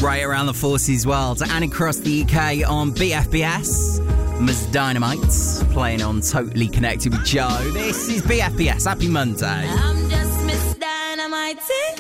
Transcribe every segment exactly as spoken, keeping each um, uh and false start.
Right around the forties world and across the U K on B F B S. Miss Dynamite playing on Totally Connected with Joe. This is B F B S. Happy Monday. I'm just Miss Dynamite.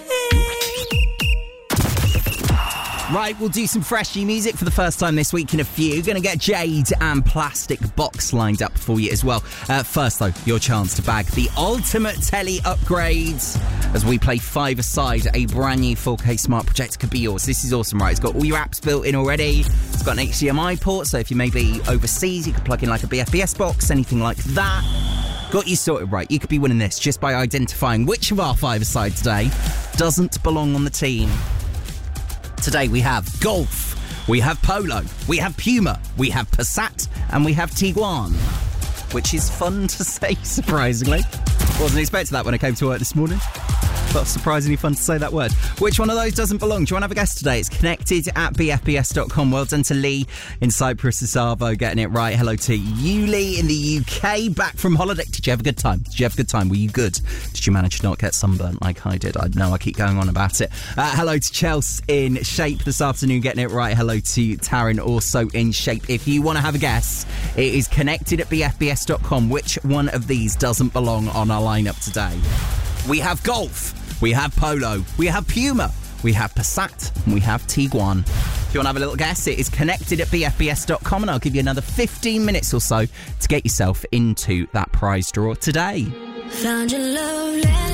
Right, we'll do some fresh new music for the first time this week in a few. Going to get Jade and Plastic Box lined up for you as well. Uh, first, though, your chance to bag the ultimate telly upgrades as we play five-a-side. A brand new four K smart projector could be yours. This is awesome, right? It's got all your apps built in already. It's got an H D M I port, so if you may be overseas, you could plug in like a B F B S box, anything like that. Got you sorted, right? You could be winning this just by identifying which of our five-a-side today doesn't belong on the team. Today we have Golf, we have Polo, we have Puma, we have Passat, and we have Tiguan, which is fun to say, surprisingly. Wasn't expecting that when I came to work this morning. But surprisingly fun to say that word. Which one of those doesn't belong? Do you want to have a guess today? It's connected at b f b s dot com. Well done to Lee in Cyprus, Savo, getting it right. Hello to you, Lee, in the U K, back from holiday. Did you have a good time? Did you have a good time? Were you good? Did you manage to not get sunburnt like I did? I know I keep going on about it. Uh, hello to Chelsea in Shape this afternoon, getting it right. Hello to Taryn, also in Shape. If you want to have a guess, it is connected at b f b s dot com. Which one of these doesn't belong on our lineup today? We have Golf. We have Polo, we have Puma, we have Passat, and we have Tiguan. If you want to have a little guess, it is connected at b f b s dot com, and I'll give you another fifteen minutes or so to get yourself into that prize draw today. Found your love letter.